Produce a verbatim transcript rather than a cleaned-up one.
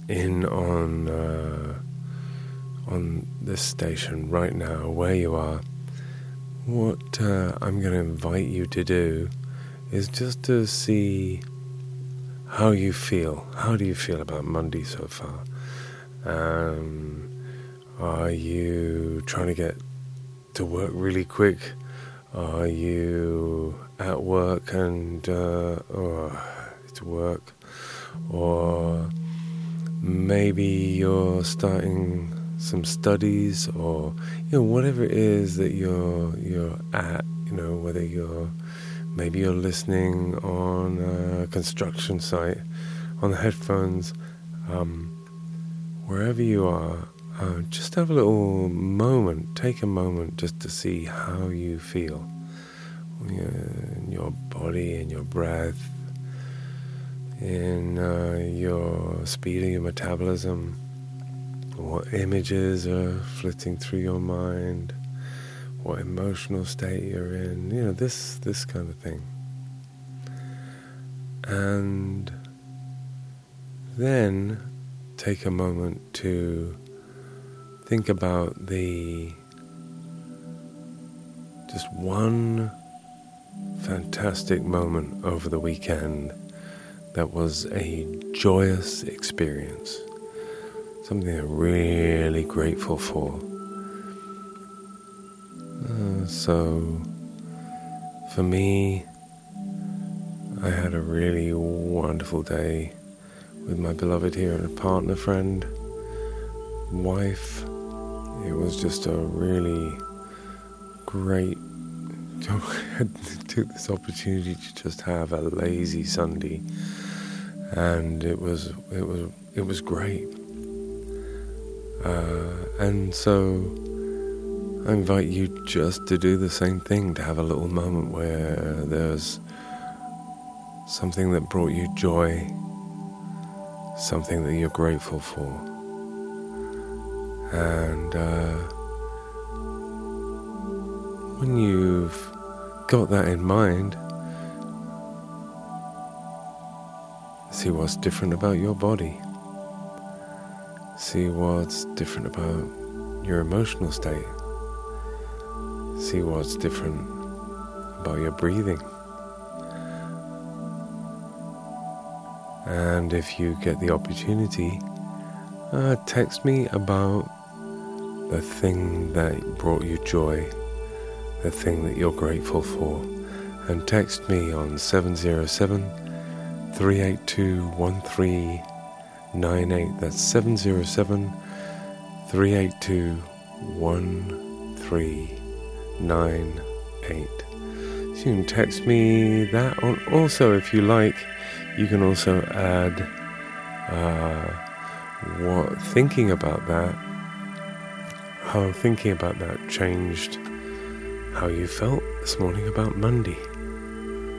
in on uh, on this station right now, where you are, what uh, I'm going to invite you to do is just to see how you feel. How do you feel about Monday so far? Um, are you trying to get to work really quick? Are you at work and uh, oh, it's work? Or maybe you're starting some studies, or you know, whatever it is that you're you're at, you know, whether you're maybe you're listening on a construction site on the headphones, um, wherever you are, uh, just have a little moment, take a moment just to see how you feel in your body, in your breath, in uh, your speed of your metabolism. What images are flitting through your mind, what emotional state you're in, you know, this this kind of thing. And then take a moment to think about the just one fantastic moment over the weekend that was a joyous experience. Something I'm really grateful for. Uh, so, for me, I had a really wonderful day with my beloved here and a partner, friend, wife. It was just a really great. I took this opportunity to just have a lazy Sunday, and it was it was it was great. Uh, and so I invite you just to do the same thing, to have a little moment where there's something that brought you joy, something that you're grateful for. And uh, when you've got that in mind, see what's different about your body. See what's different about your emotional state. See what's different about your breathing. And if you get the opportunity, uh, text me about the thing that brought you joy, the thing that you're grateful for, and text me on seven zero seven, three eight two, one three nine eight. That's seven zero seven, three eight two, one three nine eight. So you can text me that on. Also, if you like, you can also add uh, what thinking about that, how thinking about that changed how you felt this morning about Monday.